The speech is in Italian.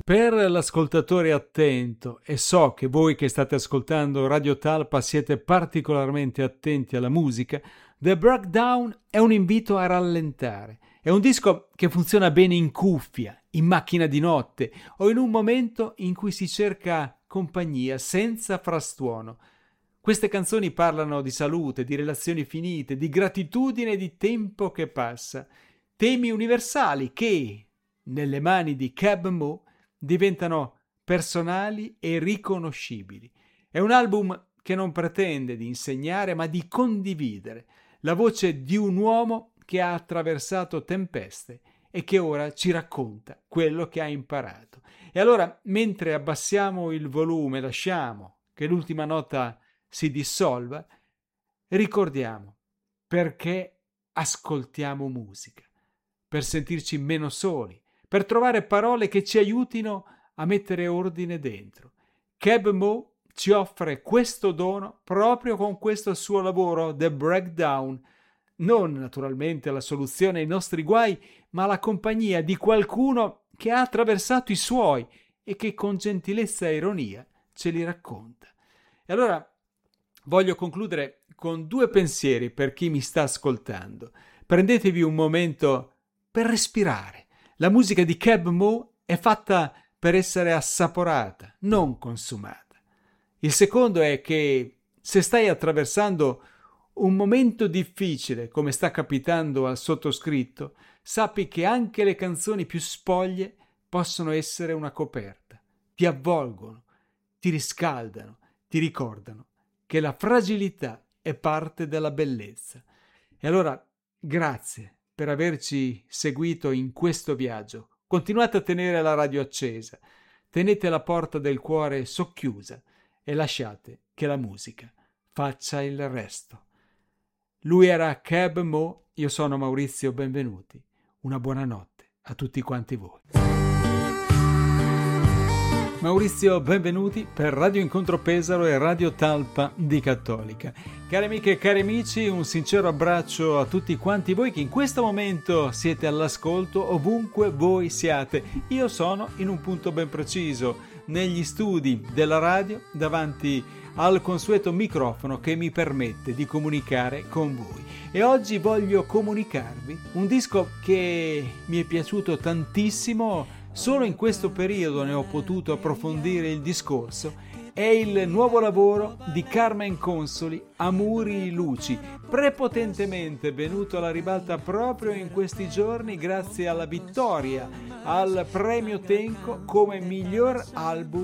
Per l'ascoltatore attento, e so che voi che state ascoltando Radio Talpa siete particolarmente attenti alla musica, The Breakdown è un invito a rallentare. È un disco che funziona bene in cuffia, in macchina di notte o in un momento in cui si cerca compagnia senza frastuono. Queste canzoni parlano di salute, di relazioni finite, di gratitudine e di tempo che passa. Temi universali che, nelle mani di Keb' Mo', diventano personali e riconoscibili. È un album che non pretende di insegnare, ma di condividere la voce di un uomo che ha attraversato tempeste e che ora ci racconta quello che ha imparato. E allora, mentre abbassiamo il volume, lasciamo che l'ultima nota si dissolva, ricordiamo perché ascoltiamo musica, per sentirci meno soli, per trovare parole che ci aiutino a mettere ordine dentro. Keb' Mo' ci offre questo dono proprio con questo suo lavoro, The Breakdown, non naturalmente la soluzione ai nostri guai, ma la compagnia di qualcuno che ha attraversato i suoi e che con gentilezza e ironia ce li racconta. E allora voglio concludere con 2 pensieri per chi mi sta ascoltando. Prendetevi un momento per respirare. La musica di Keb' Mo' è fatta per essere assaporata, non consumata. Il secondo è che se stai attraversando un momento difficile, come sta capitando al sottoscritto, sappi che anche le canzoni più spoglie possono essere una coperta. Ti avvolgono, ti riscaldano, ti ricordano che la fragilità è parte della bellezza. E allora, grazie per averci seguito in questo viaggio. Continuate a tenere la radio accesa, tenete la porta del cuore socchiusa e lasciate che la musica faccia il resto. Lui era Keb' Mo', io sono Maurizio Benvenuti. Una buona notte a tutti quanti voi. Maurizio Benvenuti per Radio Incontro Pesaro e Radio Talpa di Cattolica. Cari amiche e cari amici, un sincero abbraccio a tutti quanti voi che in questo momento siete all'ascolto ovunque voi siate. Io sono in un punto ben preciso, negli studi della radio, davanti al consueto microfono che mi permette di comunicare con voi. E oggi voglio comunicarvi un disco che mi è piaciuto tantissimo. Solo in questo periodo ne ho potuto approfondire il discorso. È il nuovo lavoro di Carmen Consoli, Amuri Luci, prepotentemente venuto alla ribalta proprio in questi giorni grazie alla vittoria al premio Tenco come miglior album